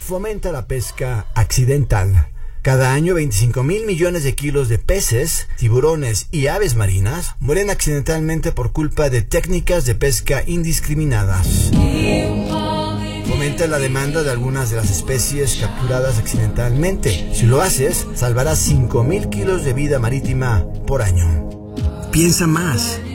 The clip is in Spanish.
fomenta la pesca accidental. Cada año 25,000 millones de kilos de peces, tiburones y aves marinas mueren accidentalmente por culpa de técnicas de pesca indiscriminadas. Fomenta la demanda de algunas de las especies capturadas accidentalmente. Si lo haces, salvarás 5,000 kilos de vida marítima por año. Piensa más.